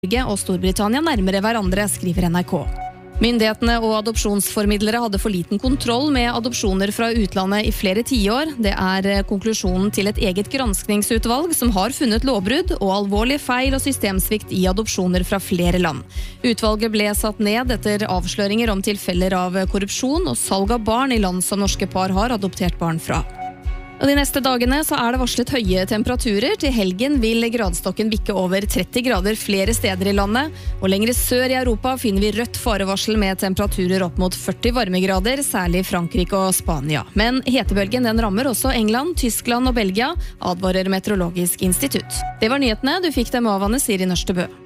Norge og Storbritannia nærmere hverandre, skriver NRK. Myndighetene og adopsjonsformidlere hadde for liten kontroll med adopsjoner fra utlandet i flere tiår. Det konklusjonen til et eget granskningsutvalg som har funnet lovbrudd og alvorlige feil og systemsvikt i adopsjoner fra flere land. Utvalget ble satt ned etter avsløringer om tilfeller av korrupsjon og salg av barn i land som norske par har adoptert barn fra. Og de neste dagene så det varslet høye temperaturer. Til helgen vil gradstokken bikke over 30 grader flere steder i landet. Og lengre sør i Europa finner vi rødt farevarsel med temperaturer opp mot 40 varmegrader, særlig i Frankrike og Spania. Men hetebølgen den rammer også England, Tyskland og Belgia, advarer Meteorologisk institutt. Det var nyhetene. Du fikk dem av Anne Siri Nørstebø.